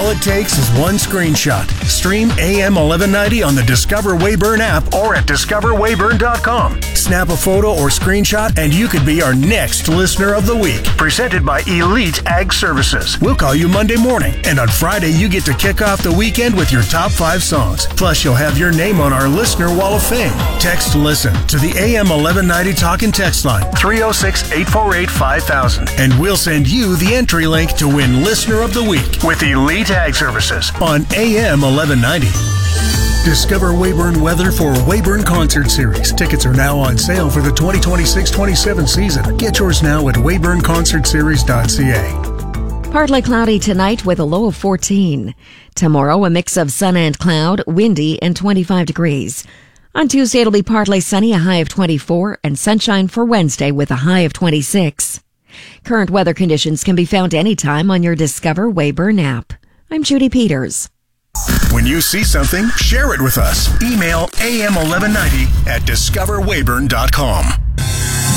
All it takes is one screenshot. Stream AM 1190 on the Discover Weyburn app or at discoverweyburn.com. Snap a photo or screenshot and you could be our next Listener of the Week. Presented by Elite Ag Services. We'll call you Monday morning, and on Friday you get to kick off the weekend with your top 5 songs. Plus you'll have your name on our Listener Wall of Fame. Text LISTEN to the AM 1190 talk and text line 306-848-5000, and we'll send you the entry link to win Listener of the Week with Elite Ag Services on AM 1190. Discover Weyburn weather for Weyburn Concert Series. Tickets are now on sale for the 2026-27 season. Get yours now at weyburnconcertseries.ca. Partly cloudy tonight with a low of 14. Tomorrow, a mix of sun and cloud, windy, and 25 degrees. On Tuesday, it'll be partly sunny, a high of 24, and sunshine for Wednesday with a high of 26. Current weather conditions can be found anytime on your Discover Weyburn app. I'm Judy Peters. When you see something, share it with us. Email am1190 at discoverweyburn.com.